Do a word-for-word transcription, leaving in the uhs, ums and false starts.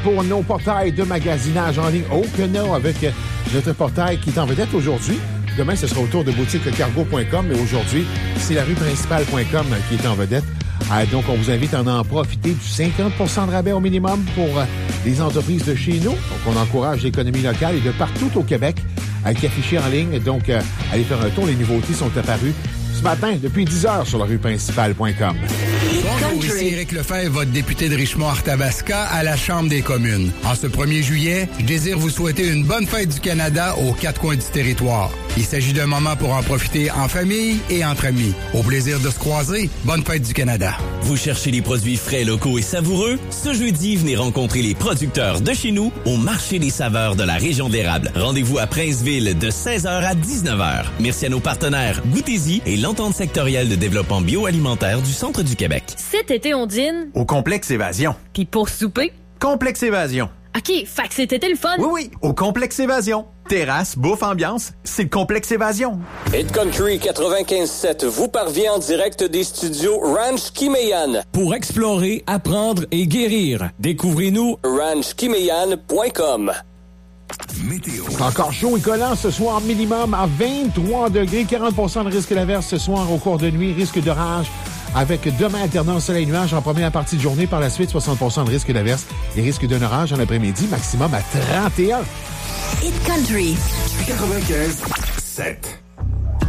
pour nos portails de magasinage en ligne. Oh que non, avec notre portail qui est en vedette aujourd'hui. Demain, ce sera au tour de boutique cargo point com, mais aujourd'hui, c'est la rue principale point com qui est en vedette. Ah, donc, on vous invite à en profiter du cinquante pour cent de rabais au minimum pour euh, les entreprises de chez nous. Donc, on encourage l'économie locale et de partout au Québec à être affiché en ligne. Donc, euh, allez faire un tour. Les nouveautés sont apparues ce matin depuis dix heures sur la rue principale point com. Bonjour, ici Éric Lefebvre, votre député de Richemont-Arthabasca à la Chambre des communes. En ce premier juillet, je désire vous souhaiter une bonne fête du Canada aux quatre coins du territoire. Il s'agit d'un moment pour en profiter en famille et entre amis. Au plaisir de se croiser, bonne fête du Canada. Vous cherchez les produits frais, locaux et savoureux? Ce jeudi, venez rencontrer les producteurs de chez nous au Marché des saveurs de la région d'Érable. Rendez-vous à Princeville de seize heures à dix-neuf heures. Merci à nos partenaires Goûtez-y et l'Entente sectorielle de développement bioalimentaire du Centre du Québec. Cet été, on dîne au Complexe Évasion. Puis pour souper? Complexe Évasion. OK, fait que cet été le fun. Oui, oui, au Complexe Évasion. Terrasse, bouffe, ambiance, c'est le Complexe Évasion. Hit Country quatre-vingt-quinze sept vous parvient en direct des studios Ranch Kimeyan. Pour explorer, apprendre et guérir, découvrez-nous ranch kimeyan point com. Météo. C'est encore chaud et collant ce soir, minimum à vingt-trois degrés, quarante pour cent de risque d'averse ce soir au cours de nuit, risque d'orage. Avec demain alternance soleil-nuage en première partie de journée. Par la suite, soixante pour cent de risque d'averse et risque d'un orage en après-midi, maximum à trente et un. Hit Country quatre-vingt-quinze sept.